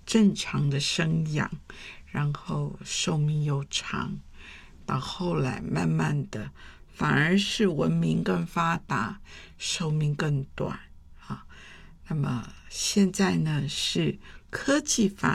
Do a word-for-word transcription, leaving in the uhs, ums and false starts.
正常的生养，然后寿命又长，到后来慢慢的反而是文明更发达，寿命更短啊。那么现在呢，是科技发